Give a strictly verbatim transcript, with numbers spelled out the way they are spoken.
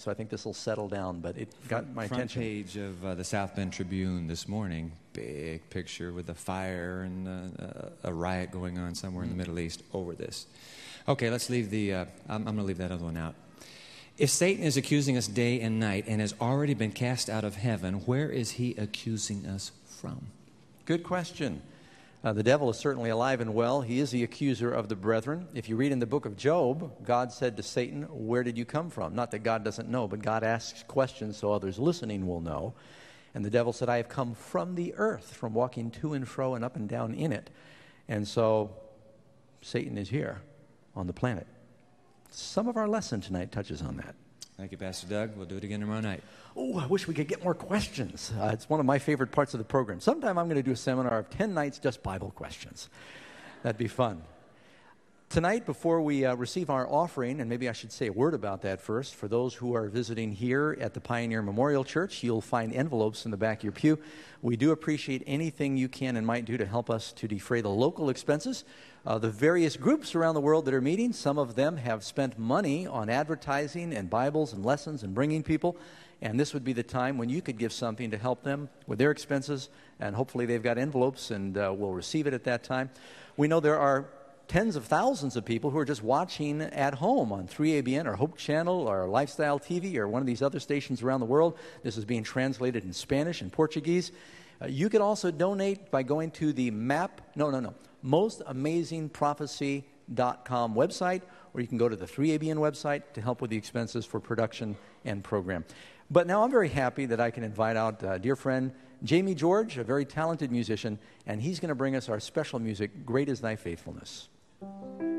so I think this will settle down, but it got my Front attention. page of uh, the South Bend Tribune this morning, big picture with a fire and uh, a riot going on somewhere in the Middle East over this. Okay, let's leave the, uh, I'm, I'm going to leave that other one out. If Satan is accusing us day and night and has already been cast out of heaven, where is he accusing us from? Good question. Uh, the devil is certainly alive and well. He is the accuser of the brethren. If you read in the book of Job, God said to Satan, where did you come from? Not that God doesn't know, but God asks questions so others listening will know. And the devil said, I have come from the earth, from walking to and fro and up and down in it. And so Satan is here on the planet. Some of our lesson tonight touches on that. Thank you, Pastor Doug. We'll do it again tomorrow night. Oh, I wish we could get more questions. Uh, it's one of my favorite parts of the program. Sometime I'm going to do a seminar of ten nights just Bible questions. That'd be fun. Tonight, before we uh, receive our offering, and maybe I should say a word about that first, for those who are visiting here at the Pioneer Memorial Church, you'll find envelopes in the back of your pew. We do appreciate anything you can and might do to help us to defray the local expenses. Uh, the various groups around the world that are meeting, some of them have spent money on advertising and Bibles and lessons and bringing people, and this would be the time when you could give something to help them with their expenses, and hopefully they've got envelopes and uh, we'll receive it at that time. We know there are tens of thousands of people who are just watching at home on three A B N or Hope Channel or Lifestyle T V or one of these other stations around the world. This is being translated in Spanish and Portuguese. Uh, you can also donate by going to the map, no, no, no, most amazing prophecy dot com website, or you can go to the three A B N website to help with the expenses for production and program. But now I'm very happy that I can invite out a dear friend, Jamie George, a very talented musician, and he's going to bring us our special music, Great Is Thy Faithfulness.